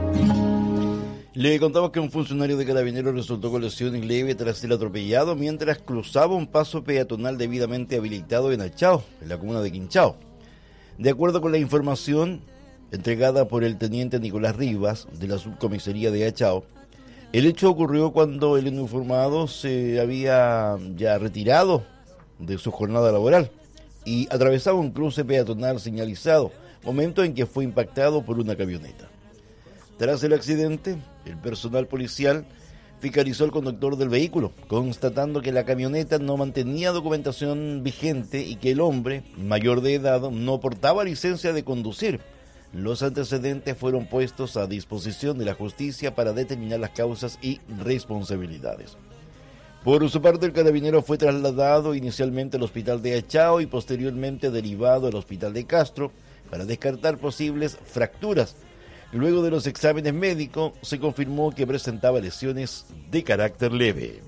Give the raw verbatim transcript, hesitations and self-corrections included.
Le contamos que un funcionario de Carabineros resultó con lesiones leves tras ser atropellado mientras cruzaba un paso peatonal debidamente habilitado en Achao, en la comuna de Quinchao. De acuerdo con la información entregada por el teniente Nicolás Rivas de la subcomisaría de Achao, el hecho ocurrió cuando el uniformado se había ya retirado de su jornada laboral y atravesaba un cruce peatonal señalizado, momento en que fue impactado por una camioneta. Tras el accidente, el personal policial fiscalizó al conductor del vehículo, constatando que la camioneta no mantenía documentación vigente y que el hombre, mayor de edad, no portaba licencia de conducir. Los antecedentes fueron puestos a disposición de la justicia para determinar las causas y responsabilidades. Por su parte, el carabinero fue trasladado inicialmente al hospital de Achao y posteriormente derivado al hospital de Castro para descartar posibles fracturas. Luego de los exámenes médicos, se confirmó que presentaba lesiones de carácter leve.